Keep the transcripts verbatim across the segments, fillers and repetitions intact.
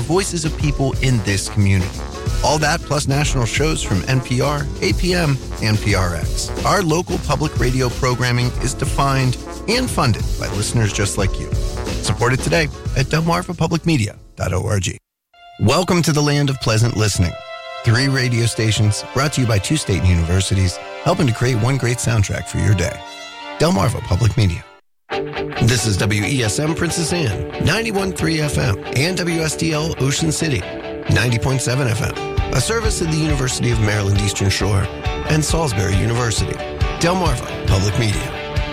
voices of people in this community. All that plus national shows from N P R, A P M, and P R X. Our local public radio programming is defined and funded by listeners just like you. Support it today at delmarva public media dot org. Welcome to the land of pleasant listening. Three radio stations brought to you by two state universities, helping to create one great soundtrack for your day. Delmarva Public Media. This is W E S M Princess Anne, ninety-one point three F M, and W S D L Ocean City, ninety point seven F M, a service of the University of Maryland Eastern Shore and Salisbury University. Delmarva Public Media.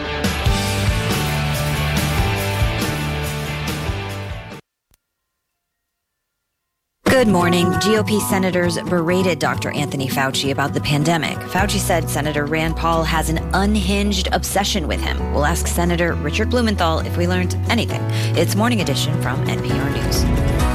Good morning. G O P senators berated Doctor Anthony Fauci about the pandemic. Fauci said Senator Rand Paul has an unhinged obsession with him. We'll ask Senator Richard Blumenthal if we learned anything. It's Morning Edition from N P R News.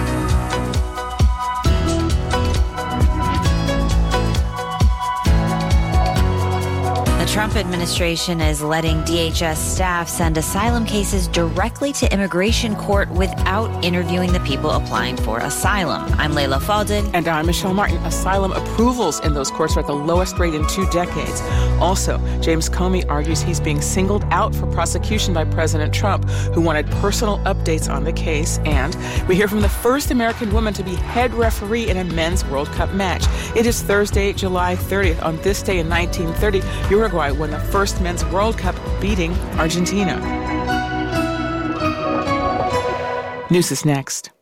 The Trump administration is letting D H S staff send asylum cases directly to immigration court without interviewing the people applying for asylum. I'm Layla Faldin. And I'm Michelle Martin. Asylum approvals in those courts are at the lowest rate in two decades. Also, James Comey argues he's being singled out for prosecution by President Trump, who wanted personal updates on the case. And we hear from the first American woman to be head referee in a men's World Cup match. It is Thursday, July thirtieth. On this day in nineteen thirty, Uruguay won the first men's World Cup, beating Argentina. News is next.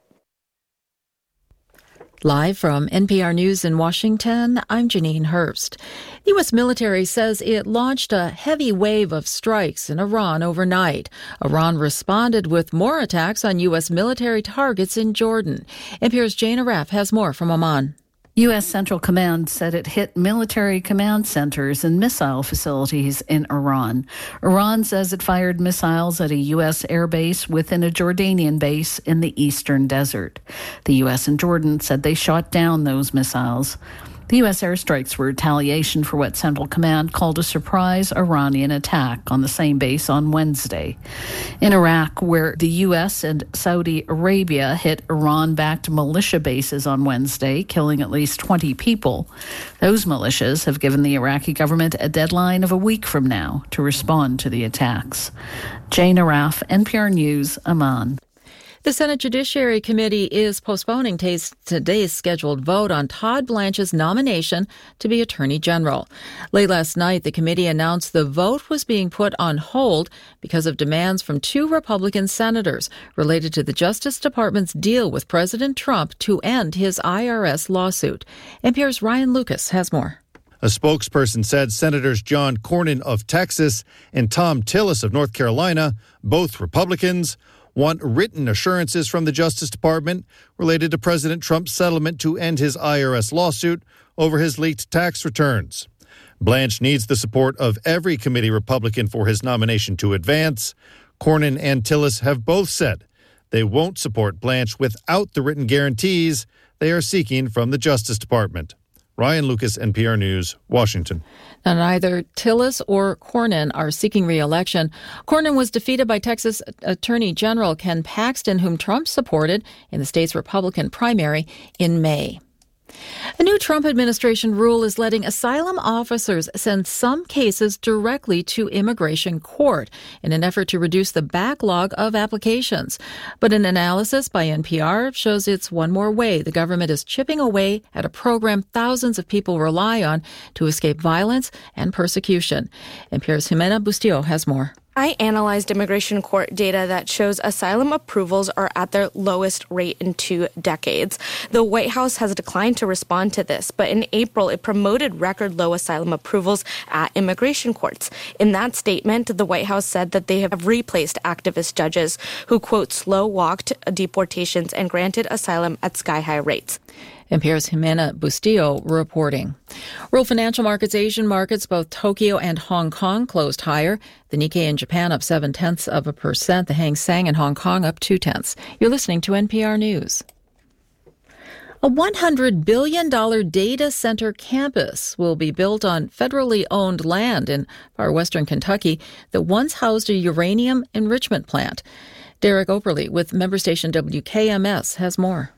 Live from N P R News in Washington, I'm Janine Herbst. The U S military says it launched a heavy wave of strikes in Iran overnight. Iran responded with more attacks on U S military targets in Jordan. N P R's Jane Araf has more from Amman. U S. Central Command said it hit military command centers and missile facilities in Iran. Iran says it fired missiles at a U S airbase within a Jordanian base in the eastern desert. The U S and Jordan said they shot down those missiles. The U S airstrikes were retaliation for what Central Command called a surprise Iranian attack on the same base on Wednesday. In Iraq, where the U S and Saudi Arabia hit Iran-backed militia bases on Wednesday, killing at least twenty people, those militias have given the Iraqi government a deadline of a week from now to respond to the attacks. Jane Araf, N P R News, Amman. The Senate Judiciary Committee is postponing today's scheduled vote on Todd Blanche's nomination to be Attorney General. Late last night, the committee announced the vote was being put on hold because of demands from two Republican senators related to the Justice Department's deal with President Trump to end his I R S lawsuit. N P R's Ryan Lucas has more. A spokesperson said Senators John Cornyn of Texas and Thom Tillis of North Carolina, both Republicans, want written assurances from the Justice Department related to President Trump's settlement to end his I R S lawsuit over his leaked tax returns. Blanche needs the support of every committee Republican for his nomination to advance. Cornyn and Tillis have both said they won't support Blanche without the written guarantees they are seeking from the Justice Department. Ryan Lucas, N P R News, Washington. Now, neither Tillis or Cornyn are seeking re-election. Cornyn was defeated by Texas Attorney General Ken Paxton, whom Trump supported in the state's Republican primary in May. A new Trump administration rule is letting asylum officers send some cases directly to immigration court in an effort to reduce the backlog of applications. But an analysis by N P R shows it's one more way the government is chipping away at a program thousands of people rely on to escape violence and persecution. N P R's Jimena Bustillo has more. I analyzed immigration court data that shows asylum approvals are at their lowest rate in two decades. The White House has declined to respond to this, but in April, it promoted record low asylum approvals at immigration courts. In that statement, the White House said that they have replaced activist judges who, quote, slow-walked deportations and granted asylum at sky-high rates. N P R's Jimena Bustillo reporting. World financial markets, Asian markets, both Tokyo and Hong Kong closed higher. The Nikkei in Japan up seven-tenths of a percent. The Hang Seng in Hong Kong up two-tenths. You're listening to N P R News. A one hundred billion dollars data center campus will be built on federally owned land in far western Kentucky that once housed a uranium enrichment plant. Derek Oberle with member station W K M S has more.